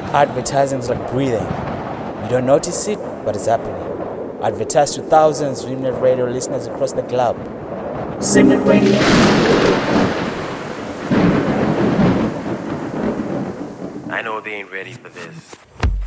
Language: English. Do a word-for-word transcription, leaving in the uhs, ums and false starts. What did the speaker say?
Advertising is like breathing. You don't notice it, but it's happening. Advertise to thousands of internet radio listeners across the globe. Simnet Radio. I know they ain't ready for this.